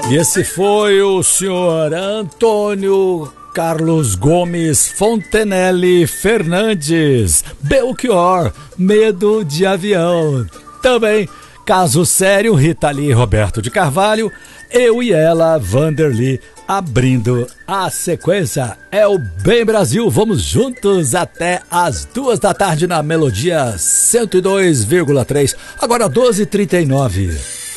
E esse foi o senhor Antônio Carlos Gomes Fontenelle Fernandes, Belchior, Medo de Avião. Também Caso Sério, Rita Lee e Roberto de Carvalho, Eu e Ela, Vanderly, abrindo a sequência. É o Bem Brasil, vamos juntos até as 2 da tarde na Melodia 102,3, agora 12h39.